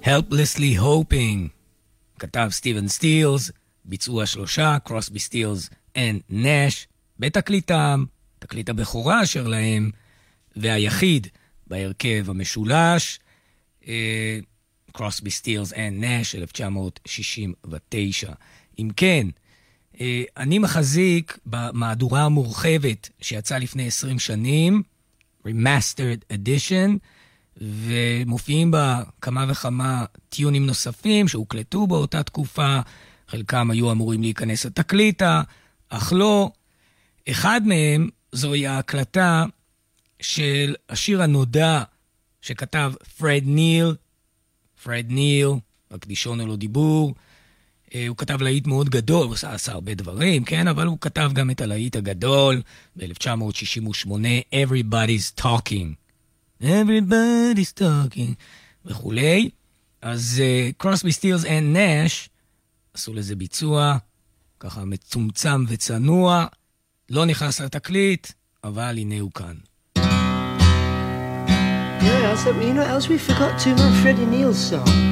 Helplessly Hoping, כתב סטיבן סטילס, ביצוע 3, קרוסבי סטילס ונש, בתקליטם, תקליט הבכורה אשר להם, והיחיד בהרכב המשולש, קרוסבי סטילס ונש, 1969. אם כן, אני מחזיק במהדורה המורחבת שיצאה לפני 20 שנים, Remastered Edition, ומופיעים בה כמה וכמה טיונים נוספים שהוקלטו באותה תקופה, חלקם היו אמורים להיכנס לתקליטה, אך לא. אחד מהם זוהי ההקלטה של השיר הנודע שכתב פרד ניל, הקדישון אלו דיבור. הוא כתב להיט מאוד גדול, הוא עשה הרבה דברים, כן? אבל הוא כתב גם את הלהיט הגדול ב-1968, Everybody's Talking וכולי. אז קרוסבי סטילס ונש עשו לזה ביצוע ככה מצומצם וצנוע, לא נכנס לתקליט, אבל הנה הוא כאן. Yeah, you know what else we forgot too, my Freddie Neal song.